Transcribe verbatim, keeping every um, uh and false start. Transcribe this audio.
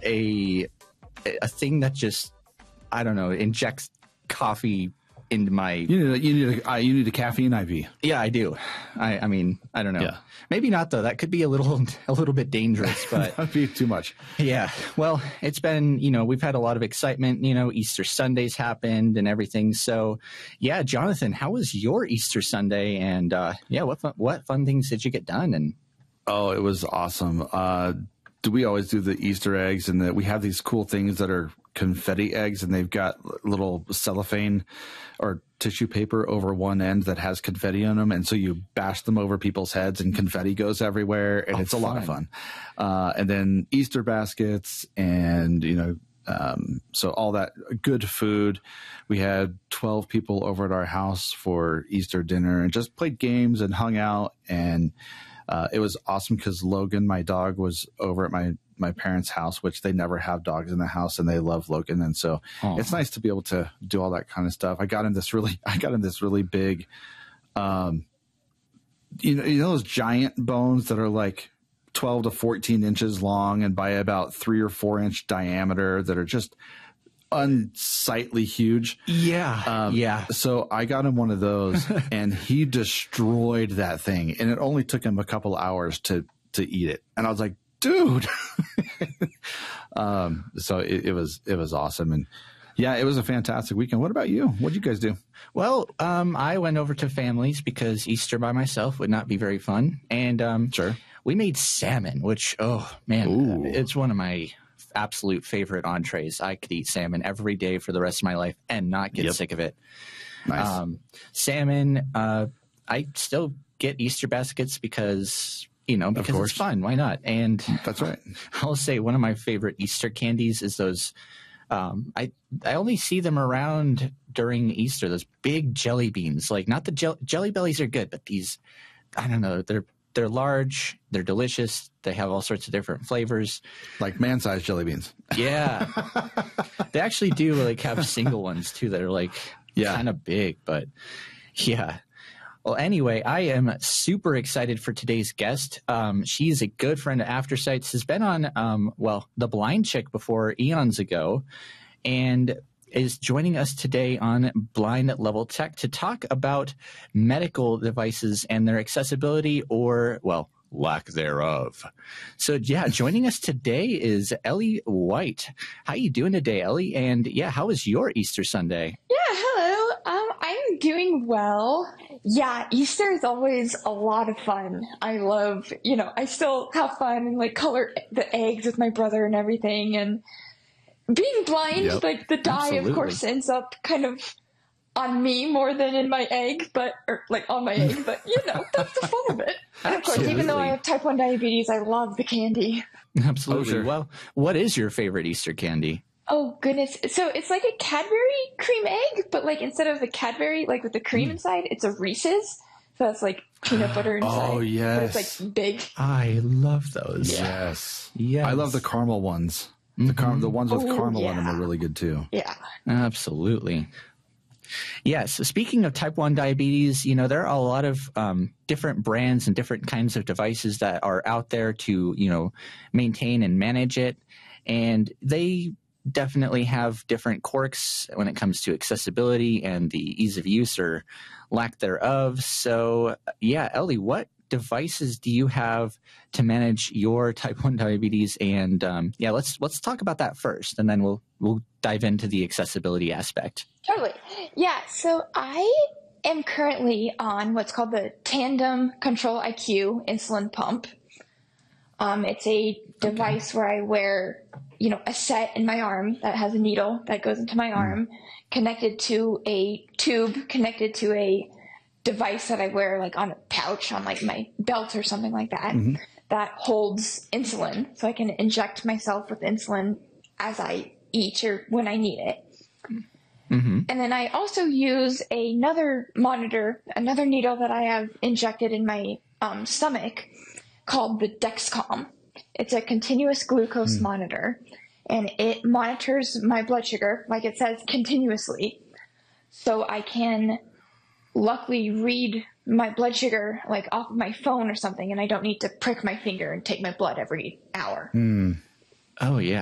a a thing that just, I don't know, injects coffee into my. You need a, you need a, uh, you need a caffeine I V. Yeah, I do. I, I mean, I don't know. Yeah. Maybe not though. That could be a little a little bit dangerous, but that'd be too much. Yeah. Well, it's been, you know, we've had a lot of excitement. You know, Easter Sunday's happened and everything. So, yeah, Jonathan, how was your Easter Sunday? And uh, yeah, what fun, what fun things did you get done? And oh, it was awesome. Uh, do we always do the Easter eggs, and that we have these cool things that are confetti eggs, and they've got little cellophane or tissue paper over one end that has confetti on them, and so you bash them over people's heads and confetti goes everywhere, and oh, it's a fun. lot of fun. Uh, and then Easter baskets, and you know, um, so all that good food. We had twelve people over at our house for Easter dinner and just played games and hung out, and uh, it was awesome because Logan, my dog, was over at my my parents' house, which they never have dogs in the house, and they love Logan. And so Aww. It's nice to be able to do all that kind of stuff. I got in this really, I got in this really big, um, you know, you know, those giant bones that are like twelve to fourteen inches long and by about three or four inch diameter that are just unsightly huge. Yeah. Um, yeah. So I got him one of those and he destroyed that thing, and it only took him a couple hours to, to eat it. And I was like, dude. um, so it, it was, it was awesome. And yeah, it was a fantastic weekend. What about you? What'd you guys do? Well, um, I went over to families because Easter by myself would not be very fun. And, um, sure. we made salmon, which, oh man, Ooh. It's one of my absolute favorite entrees. I could eat salmon every day for the rest of my life and not get yep. sick of it. Nice. Um, salmon, uh, I still get Easter baskets because, you know, because it's fun. Why not? And that's right. I'll say one of my favorite Easter candies is those, um, I, I only see them around during Easter, those big jelly beans, like not the gel- jelly bellies are good, but these, I don't know, they're, they're large, they're delicious. They have all sorts of different flavors. Like man-sized jelly beans. Yeah. They actually do like have single ones too that are like yeah. kind of big, but yeah. Well, anyway, I am super excited for today's guest. Um, she's a good friend of Aftersights, has been on, um, well, The Blind Chick before eons ago, and is joining us today on Blind Level Tech to talk about medical devices and their accessibility or, well, lack thereof. So, yeah, joining us today is Ellie White. How you doing today, Ellie? And, yeah, how was your Easter Sunday? Yeah, hello. Um, I'm doing well. Yeah, Easter is always a lot of fun. I love, you know, I still have fun and, like, color the eggs with my brother and everything, and being blind, yep, like the dye, absolutely. Of course, ends up kind of on me more than in my egg, but or like on my egg. But you know, that's the fun of it. And of course, even though I have type one diabetes, I love the candy. Absolutely. Oh, sure. Well, what is your favorite Easter candy? Oh goodness! So it's like a Cadbury cream egg, but like instead of the Cadbury, like with the cream mm. inside, it's a Reese's. So it's like peanut butter inside. Oh yes, but it's like big. I love those. Yeah. Yes, yes. I love the caramel ones. The car- mm-hmm. the ones with Ooh, caramel yeah. in them are really good too. Yeah, absolutely. Yes. So speaking of type one diabetes, you know, there are a lot of um, different brands and different kinds of devices that are out there to, you know, maintain and manage it. And they definitely have different quirks when it comes to accessibility and the ease of use or lack thereof. So, yeah, Ellie, what devices do you have to manage your type one diabetes? And um, yeah, let's let's talk about that first, and then we'll we'll dive into the accessibility aspect. Totally. Yeah. So I am currently on what's called the Tandem Control I Q insulin pump. Um, it's a device okay. where I wear, you know, a set in my arm that has a needle that goes into my mm. arm, connected to a tube, connected to a device that I wear like on a pouch on like my belt or something like that, mm-hmm. that holds insulin. So I can inject myself with insulin as I eat or when I need it. Mm-hmm. And then I also use another monitor, another needle that I have injected in my um, stomach called the Dexcom. It's a continuous glucose mm. monitor, and it monitors my blood sugar, like it says, continuously. So I can luckily read my blood sugar like off of my phone or something, and I don't need to prick my finger and take my blood every hour. Mm. Oh, yeah.